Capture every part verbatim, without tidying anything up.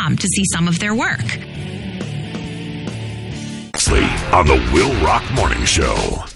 com to see some of their work. On the Will Rock Morning Show.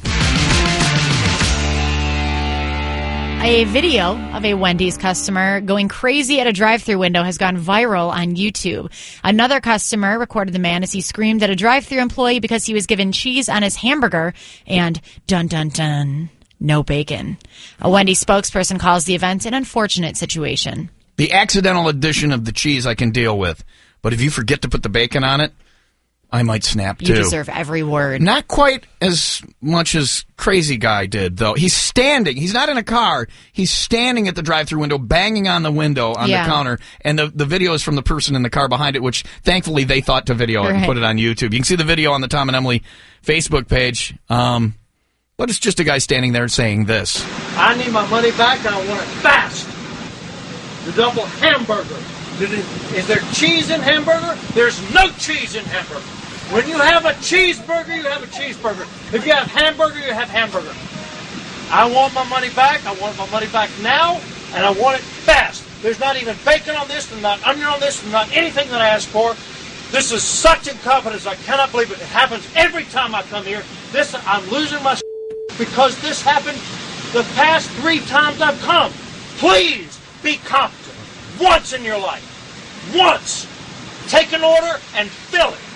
A video of a Wendy's customer going crazy at a drive-thru window has gone viral on YouTube. Another customer recorded the man as he screamed at a drive-thru employee because he was given cheese on his hamburger and dun dun dun, no bacon. A Wendy's spokesperson calls the event an unfortunate situation. The accidental addition of the cheese I can deal with, but if you forget to put the bacon on it, I might snap, too. You deserve every word. Not quite as much as Crazy Guy did, though. He's standing. He's not in a car. He's standing at the drive-thru window, banging on the window on Yeah. the counter, and the, the video is from the person in the car behind it, which thankfully they thought to video it Right. and put it on YouTube. You can see the video on the Tom and Emily Facebook page, um, but it's just a guy standing there saying this. I need my money back, and I want it fast. The double hamburger. Did it, is there cheese in hamburger? There's no cheese in hamburger. When you have a cheeseburger, you have a cheeseburger. If you have hamburger, you have hamburger. I want my money back. I want my money back now, and I want it fast. There's not even bacon on this, and not onion on this, and not anything that I asked for. This is such incompetence. I cannot believe it. It happens every time I come here. This, I'm losing my because this happened the past three times I've come. Please be competent once in your life. Once. Take an order and fill it.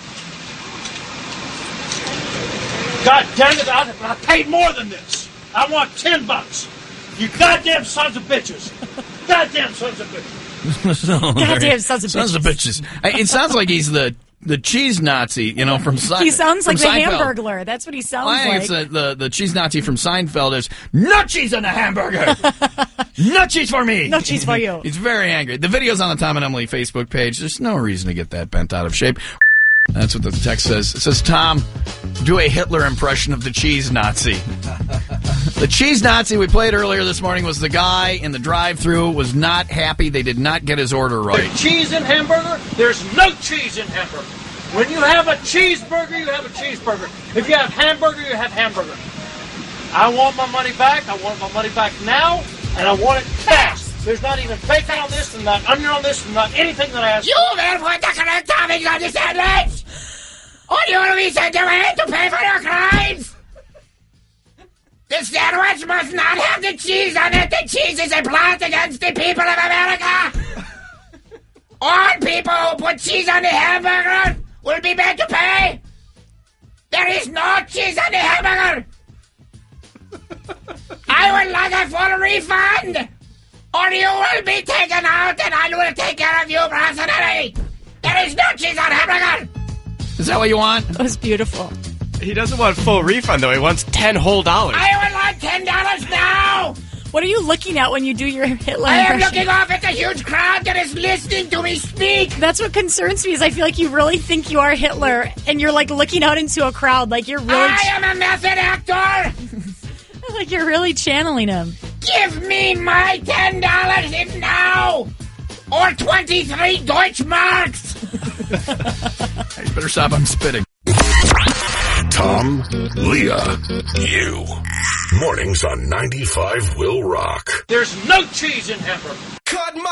God damn it, I, I paid more than this. I want ten bucks. You goddamn sons of bitches. Goddamn sons of bitches. Goddamn sons of Sons of bitches. It sounds like he's the, the cheese Nazi, you know, from Seinfeld. He sounds like the Seinfeld. Hamburglar. That's what he sounds I think like. it's the, the, the cheese Nazi from Seinfeld is, no cheese on the hamburger! No cheese for me! No cheese for you. He's very angry. The video's on the Tom and Emily Facebook page. There's no reason to get that bent out of shape. That's what the text says. It says, Tom, do a Hitler impression of the cheese Nazi. The cheese Nazi we played earlier this morning was the guy in the drive-thru, was not happy. They did not get his order right. There's cheese in hamburger? There's no cheese in hamburger. When you have a cheeseburger, you have a cheeseburger. If you have hamburger, you have hamburger. I want my money back. I want my money back now, and I want it fast. There's not even bacon on this, and not onion on this, and not anything that I asked. You will put the correct toppings on the sandwich, or you will be sent away to pay for your crimes. The sandwich must not have the cheese on it. The cheese is a plot against the people of America. All people who put cheese on the hamburger will be made to pay. There is no cheese on the hamburger. I would like a full refund, or you will be taken out and I will take care of you personally. There is no cheese on hamburger. Is that what you want? That was beautiful. He doesn't want full refund, though. He wants ten whole dollars. I would like ten dollars now. What are you looking at when you do your Hitler I am impression? looking off at the huge crowd that is listening to me speak. That's what concerns me, is I feel like you really think you are Hitler, and you're like looking out into a crowd like you're really... I am a method actor. like you're really channeling him. Give me my ten dollars now, or twenty-three Deutschmarks. You better stop, I'm spitting. Tom, Leah, you. Mornings on ninety-five Will Rock. There's no cheese in hamburger. Cut my